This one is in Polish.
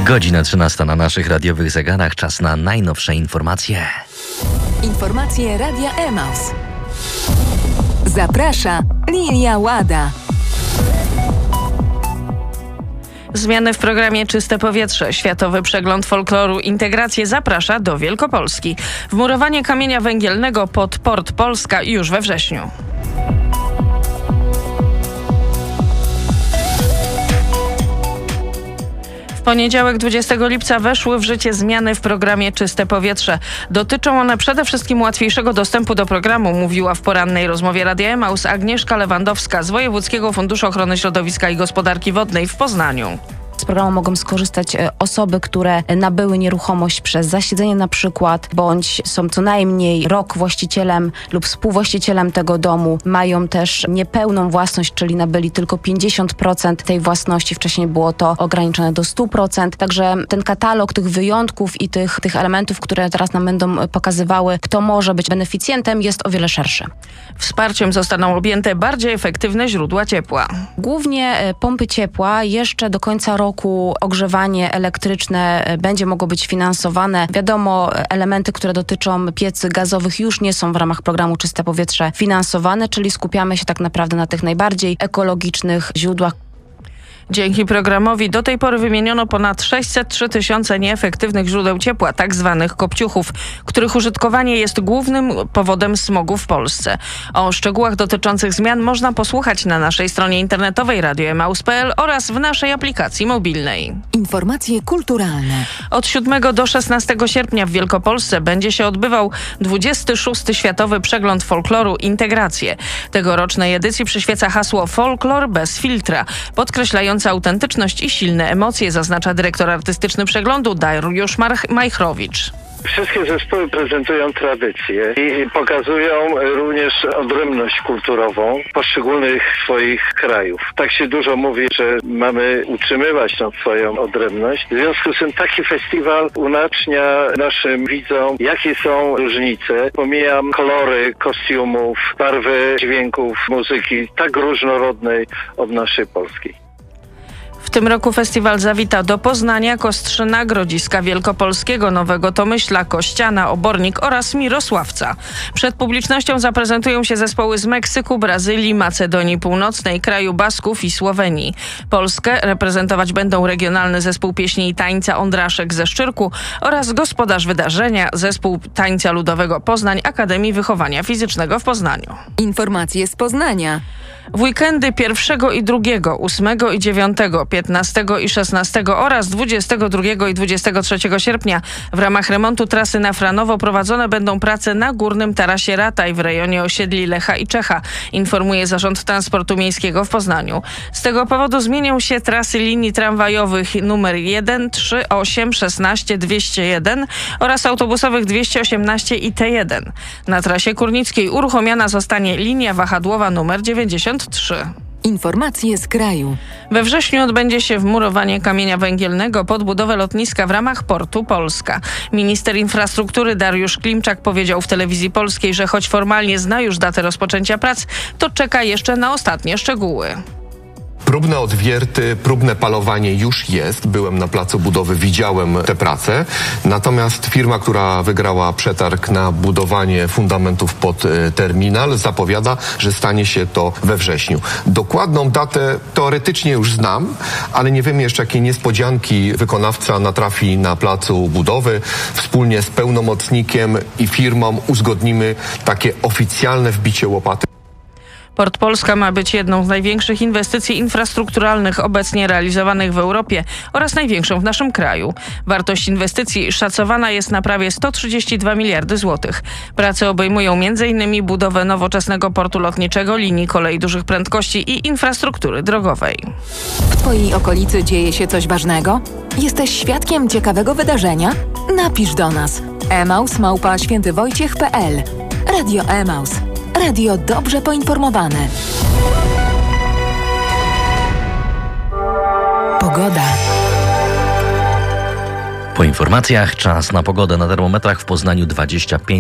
Godzina 13 na naszych radiowych zegarach. Czas na najnowsze informacje. Informacje Radia Emaus. Zaprasza Lilia Łada. Zmiany w programie Czyste Powietrze. Światowy Przegląd Folkloru Integrację zaprasza do Wielkopolski. Wmurowanie kamienia węgielnego pod Port Polska już we wrześniu. W poniedziałek 20 lipca weszły w życie zmiany w programie Czyste Powietrze. Dotyczą one przede wszystkim łatwiejszego dostępu do programu, mówiła w porannej rozmowie Radia Emaus Agnieszka Lewandowska z Wojewódzkiego Funduszu Ochrony Środowiska i Gospodarki Wodnej w Poznaniu. Z programu mogą skorzystać osoby, które nabyły nieruchomość przez zasiedzenie na przykład, bądź są co najmniej rok właścicielem lub współwłaścicielem tego domu. Mają też niepełną własność, czyli nabyli tylko 50% tej własności. Wcześniej było to ograniczone do 100%. Także ten katalog tych wyjątków i tych elementów, które teraz nam będą pokazywały, kto może być beneficjentem, jest o wiele szerszy. Wsparciem zostaną objęte bardziej efektywne źródła ciepła. Głównie pompy ciepła. Jeszcze do końca roku ogrzewanie elektryczne będzie mogło być finansowane. Wiadomo, elementy, które dotyczą piecy gazowych już nie są w ramach programu Czyste Powietrze finansowane, czyli skupiamy się tak naprawdę na tych najbardziej ekologicznych źródłach. Dzięki programowi do tej pory wymieniono ponad 603 tysiące nieefektywnych źródeł ciepła, tak zwanych kopciuchów, których użytkowanie jest głównym powodem smogu w Polsce. O szczegółach dotyczących zmian można posłuchać na naszej stronie internetowej radioemaus.pl oraz w naszej aplikacji mobilnej. Informacje kulturalne. Od 7 do 16 sierpnia w Wielkopolsce będzie się odbywał 26. Światowy Przegląd Folkloru Integrację. Tegorocznej edycji przyświeca hasło Folklor bez filtra, podkreślając autentyczność i silne emocje, zaznacza dyrektor artystyczny przeglądu Dariusz Majchrowicz. Wszystkie zespoły prezentują tradycje i pokazują również odrębność kulturową poszczególnych swoich krajów. Tak się dużo mówi, że mamy utrzymywać tą swoją odrębność. W związku z tym taki festiwal unacznia naszym widzom, jakie są różnice. Pomijam kolory kostiumów, barwy dźwięków, muzyki tak różnorodnej od naszej polskiej. W tym roku festiwal zawita do Poznania, Kostrzyna, Grodziska Wielkopolskiego, Nowego Tomyśla, Kościana, Obornik oraz Mirosławca. Przed publicznością zaprezentują się zespoły z Meksyku, Brazylii, Macedonii Północnej, kraju Basków i Słowenii. Polskę reprezentować będą regionalny zespół pieśni i tańca Ondraszek ze Szczyrku oraz gospodarz wydarzenia, zespół tańca ludowego Poznań Akademii Wychowania Fizycznego w Poznaniu. Informacje z Poznania. W weekendy 1 i 2, 8 i 9, 15 i 16 oraz 22 i 23 sierpnia w ramach remontu trasy na Franowo prowadzone będą prace na Górnym Tarasie Rataj w rejonie osiedli Lecha i Czecha, informuje Zarząd Transportu Miejskiego w Poznaniu. Z tego powodu zmienią się trasy linii tramwajowych nr 1, 3, 8, 16, 201 oraz autobusowych 218 i T1. Na trasie Kurnickiej uruchomiona zostanie linia wahadłowa nr 93. Informacje z kraju. We wrześniu odbędzie się wmurowanie kamienia węgielnego pod budowę lotniska w ramach Portu Polska. Minister infrastruktury Dariusz Klimczak powiedział w Telewizji Polskiej, że choć formalnie zna już datę rozpoczęcia prac, to czeka jeszcze na ostatnie szczegóły. Próbne odwierty, próbne palowanie już jest. Byłem na placu budowy, widziałem te prace. Natomiast firma, która wygrała przetarg na budowanie fundamentów pod terminal, zapowiada, że stanie się to we wrześniu. Dokładną datę teoretycznie już znam, ale nie wiemy jeszcze, jakie niespodzianki wykonawca natrafi na placu budowy. Wspólnie z pełnomocnikiem i firmą uzgodnimy takie oficjalne wbicie łopaty. Port Polska ma być jedną z największych inwestycji infrastrukturalnych obecnie realizowanych w Europie oraz największą w naszym kraju. Wartość inwestycji szacowana jest na prawie 132 miliardy złotych. Prace obejmują m.in. budowę nowoczesnego portu lotniczego, linii kolei dużych prędkości i infrastruktury drogowej. W Twojej okolicy dzieje się coś ważnego? Jesteś świadkiem ciekawego wydarzenia? Napisz do nas. emaus@świętywojciech.pl. Radio Emaus. Radio dobrze poinformowane. Pogoda. Po informacjach czas na pogodę. Na termometrach w Poznaniu 25.